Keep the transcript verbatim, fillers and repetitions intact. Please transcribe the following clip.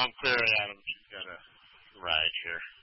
I'm clear, Adam. She's got a ride here.